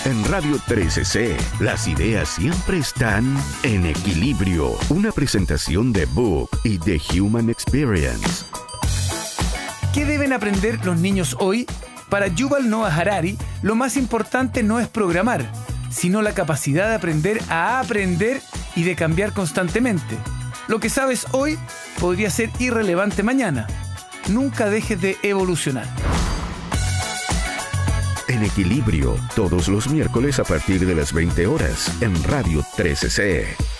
En Radio 13C, las ideas siempre están en equilibrio. Una presentación de Book y The Human Experience. ¿Qué deben aprender los niños hoy? Para Yuval Noah Harari, lo más importante no es programar, sino la capacidad de aprender a aprender y de cambiar constantemente. Lo que sabes hoy podría ser irrelevante mañana. Nunca dejes de evolucionar. En equilibrio, todos los miércoles a partir de las 20 horas en Radio 13C.